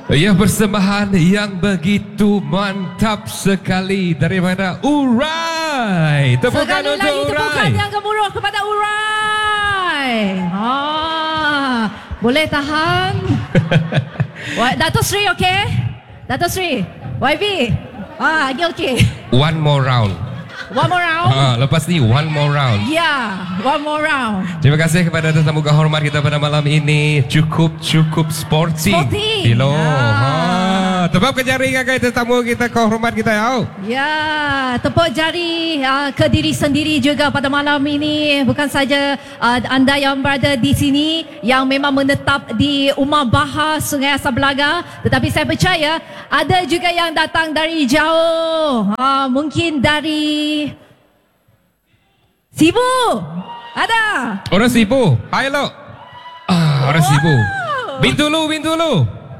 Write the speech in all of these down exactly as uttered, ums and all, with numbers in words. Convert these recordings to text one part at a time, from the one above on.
Ya, persembahan yang begitu mantap sekali daripada Urai. Tepukan Sekali untuk lagi Urai. tepukan yang gemuruh kepada Urai. Ha, boleh tahan. Wah, Dato' Sri okey? Dato' Sri, Y B. Ah, lagi okey. One more round. One more round. Ha, lepas ni one more round. Ya, yeah, one more round. Terima kasih kepada tetamu kehormat kita pada malam ini. Cukup cukup sporty. Sporty. Hello. Ah. Ha, tepuk jari kakak tetamu kita kehormat kita ya. Ya, tepuk jari uh, ke diri sendiri juga pada malam ini. Bukan saja uh, anda yang berada di sini yang memang menetap di Umar Bahar Sungai Asam Belaga, tetapi saya percaya ada juga yang datang dari jauh. Uh, mungkin dari Sibu. Ada. Orang Sibu. Hai lo. Ah, orang wow. Sibu. Bintulu, Bintulu.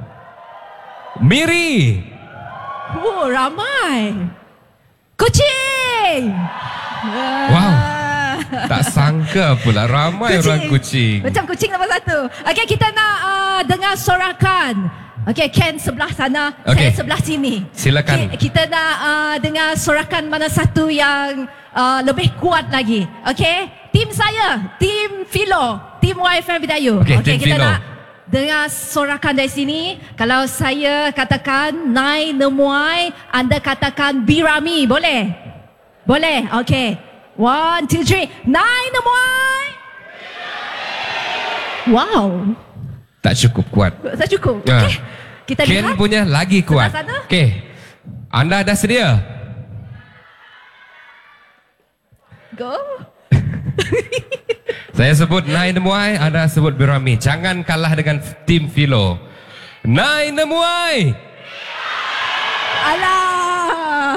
Miri. Oh, ramai. Kucing. Wow. Tak sangka pula ramai kucing. Orang kucing. Macam kucing nombor satu. Okey, kita nak uh, dengar sorakan. Okey, Ken sebelah sana, okay. Saya sebelah sini. Silakan. Okay, kita nak uh, dengar sorakan mana satu yang uh, lebih kuat lagi. Okey, tim saya, tim Philo, tim Y F M Bidayuh. Okey, okay, kita Philo. nak dengar sorakan dari sini. Kalau saya katakan Nai Nemuai, anda katakan Birami, boleh? Boleh, okey. One, two, three. Nai Nemuai. Wow. Tak cukup kuat. Tak cukup. Ya. Okey. Kita Ken lihat. punya lagi kuat. Okey. Anda dah sedia? Go. Saya sebut Nai Nemuai, anda sebut Birami. Jangan kalah dengan tim Philo. Nai Nemuai. Alah.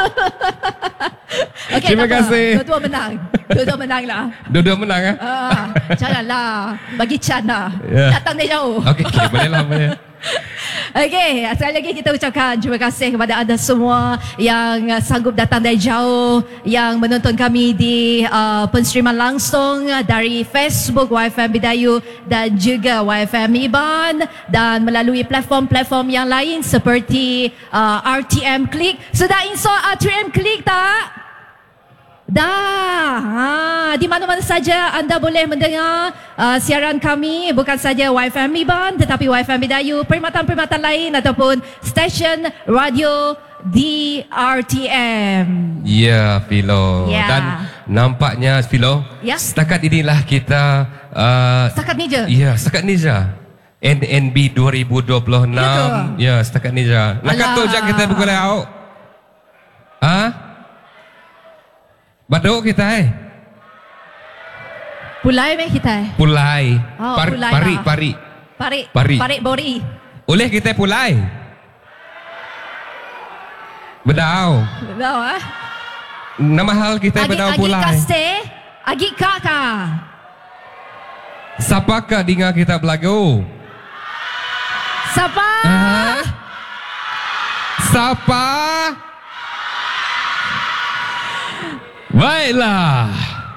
Okay, terima kasih. Dua-dua menang. Dua-dua menang lah. Dua-dua menang eh? Ah, janganlah. Bagi Chan lah. Yeah. Datang dia jauh. Okey, okay, boleh lah. Boleh. Okey, sekali lagi kita ucapkan terima kasih kepada anda semua yang sanggup datang dari jauh, yang menonton kami di uh, penstreaman langsung dari Facebook Y F M Bidayuh dan juga Y F M Iban, dan melalui platform-platform yang lain seperti uh, R T M Click. Sudah install R T M Click tak? Dah, ha, di mana-mana saja anda boleh mendengar uh, siaran kami, bukan saja Y F M Iban tetapi Y F M Bidayuh, perkhidmatan-perkhidmatan lain ataupun stesen radio di R T M. Ya, Philo. Ya. Dan nampaknya Philo, ya, setakat inilah kita uh, setakat ni je. Ya, setakat ni je. N N B dua ribu dua puluh enam. Ya, ya, setakat ni je. Nak kata je kita buka lauk. Ha? Baduk kita eh. Pulai meh kita eh. Pulai. Oh, Par, pulai pari, lah. pari. Pari. Pari. Pari bori. Oleh kita pulai. Bedau. Bedau ah. Nama hal kita agi, bedau agi pulai. Agi kaste, agi kakak. Siapakah dengar kita belagu? Siapa? Ah? Siapa? Baiklah.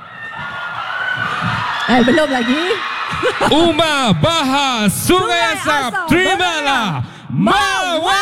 Eh, belum lagi. Umar Bahar Sungai Asam, terimalah Mawar.